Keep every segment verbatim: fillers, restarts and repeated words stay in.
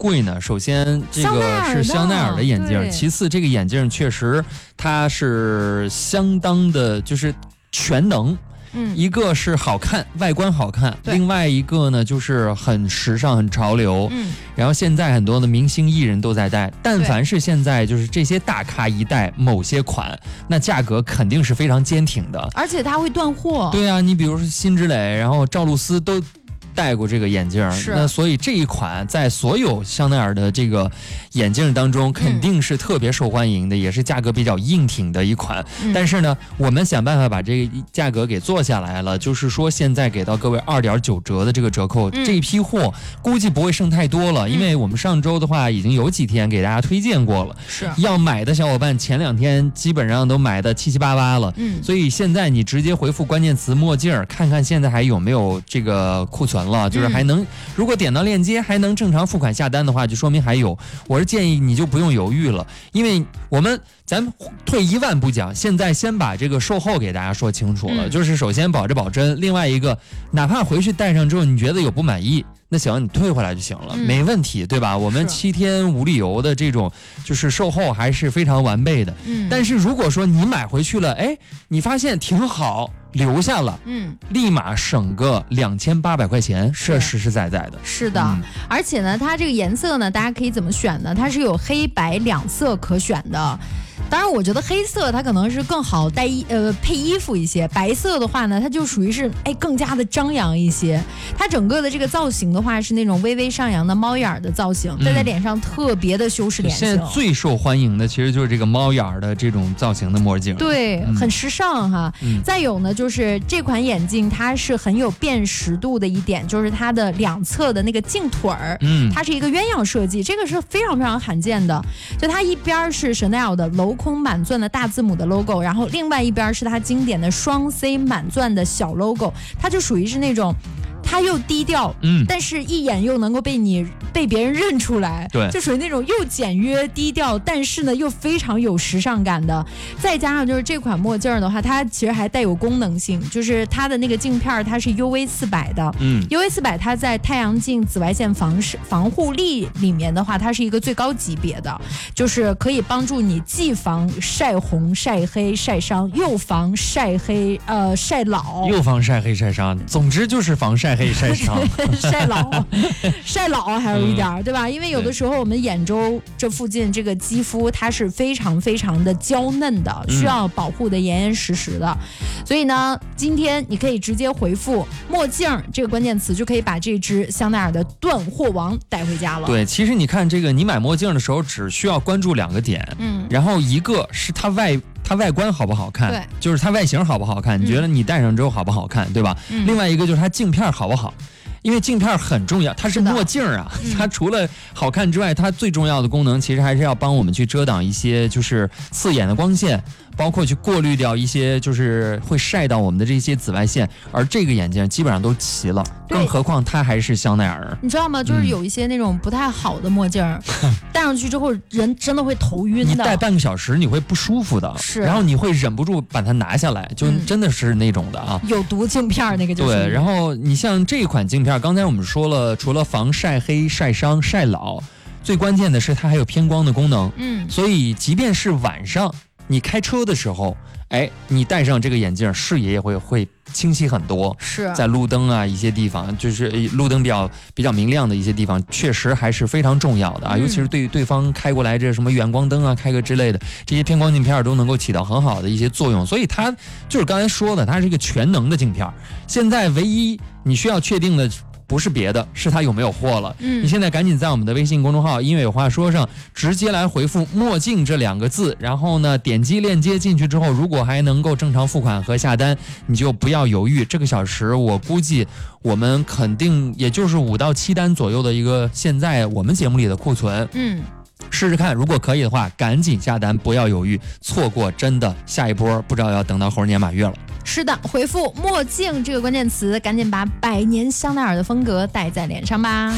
贵呢？首先这个是香奈儿的眼镜，其次这个眼镜确实它是相当的，就是全能。嗯，一个是好看，外观好看，另外一个呢就是很时尚、很潮流。嗯，然后现在很多的明星艺人都在戴，但凡是现在就是这些大咖一戴某些款，那价格肯定是非常坚挺的， 而且它会断货。 对啊，你比如说辛芷蕾，然后赵露思都戴过这个眼镜，那所以这一款在所有香奈儿的这个眼镜当中肯定是特别受欢迎的，嗯、也是价格比较硬挺的一款。嗯、但是呢，我们想办法把这个价格给做下来了，就是说现在给到各位二点九折的这个折扣，嗯、这一批货估计不会剩太多了，嗯、因为我们上周的话已经有几天给大家推荐过了，是要买的小伙伴前两天基本上都买的七七八八了，嗯，所以现在你直接回复关键词墨镜，看看现在还有没有这个库存了，就是还能，如果点到链接还能正常付款下单的话，就说明还有。我是建议你就不用犹豫了，因为我们咱退一万步讲，现在先把这个售后给大家说清楚了，嗯、就是首先保质保真，另外一个哪怕回去戴上之后你觉得有不满意，那行你退回来就行了，嗯、没问题，对吧？我们七天无理由的这种就是售后还是非常完备的。嗯，但是如果说你买回去了，哎，你发现挺好，留下了，嗯，立马省个两千八百块钱，是实实在在的。 是的，嗯、而且呢，它这个颜色呢，大家可以怎么选呢？它是有黑白两色可选的。当然，我觉得黑色它可能是更好带衣呃配衣服一些，白色的话呢，它就属于是哎更加的张扬一些。它整个的这个造型的话是那种微微上扬的猫眼的造型，戴在脸上特别的修饰脸型。 现在最受欢迎的其实就是这个猫眼的这种造型的墨镜， 对，嗯、很时尚哈。嗯、再有呢，就是这款眼镜它是很有辨识度的一点，就是它的两侧的那个镜腿儿，嗯，它是一个鸳鸯设计，这个是非常非常罕见的。就它一边是 Chanel 的镂空满钻的大字母的 logo， 然后另外一边是它经典的双 C 满钻的小 logo， 它就属于是那种它又低调，嗯，但是一眼又能够被你被别人认出来，对，就属于那种又简约低调，但是呢又非常有时尚感的。再加上就是这款墨镜的话，它其实还带有功能性，就是它的那个镜片它是 U V 四百的，嗯 ，U V 四百它在太阳镜紫外线防防护力里面的话，它是一个最高级别的，就是可以帮助你既防晒红、晒黑、晒伤，又防晒黑呃晒老， 又防晒黑晒伤，总之就是防晒。黑晒伤晒老晒老还有一点、嗯、对吧？因为有的时候我们眼周这附近这个肌肤它是非常非常的娇嫩的，需要保护的严严实实的、嗯、所以呢今天你可以直接回复墨镜这个关键词，就可以把这支香奈儿的断货王带回家了。 对，其实你看这个，你买墨镜的时候只需要关注两个点，嗯，然后一个是它外它外观好不好看，对，就是它外形好不好看，你觉得你戴上之后好不好看，对吧？嗯、另外一个就是它镜片好不好，因为镜片很重要，它是墨镜啊，它除了好看之外，它最重要的功能其实还是要帮我们去遮挡一些就是刺眼的光线，包括去过滤掉一些就是会晒到我们的这些紫外线，而这个眼镜基本上都齐了，更何况它还是香奈儿。 你知道吗？就是有一些那种不太好的墨镜，嗯、戴上去之后人真的会头晕的。 你戴半个小时你会不舒服的，是，然后你会忍不住把它拿下来，就真的是那种的啊。 嗯、有毒镜片那个就是。 对，然后你像这款镜片，刚才我们说了，除了防晒黑、晒伤、晒老，最关键的是它还有偏光的功能。嗯，所以即便是晚上你开车的时候，哎，你戴上这个眼镜，视野也会会清晰很多。是在路灯啊一些地方，就是路灯比较比较明亮的一些地方，确实还是非常重要的啊。嗯、尤其是对于对方开过来这什么远光灯啊，开个之类的，这些偏光镜片都能够起到很好的一些作用。所以它就是刚才说的，它是一个全能的镜片。现在唯一你需要确定的不是别的，是它有没有货了。嗯，你现在赶紧在我们的微信公众号音乐有话说上直接来回复墨镜这两个字，然后呢点击链接进去之后，如果还能够正常付款和下单，你就不要犹豫，这个小时我估计我们肯定也就是五到七单左右的一个现在我们节目里的库存。嗯，试试看，如果可以的话赶紧下单，不要犹豫，错过真的下一波不知道要等到猴年马月了。 是的，回复墨镜这个关键词，赶紧把百年香奈儿的风格带在脸上吧。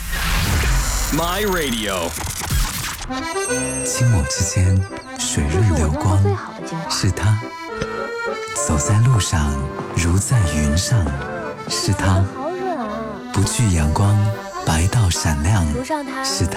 My Radio， 清末之间水润流光，是它；走在路上如在云上，是它；不惧阳光白到闪亮，是它。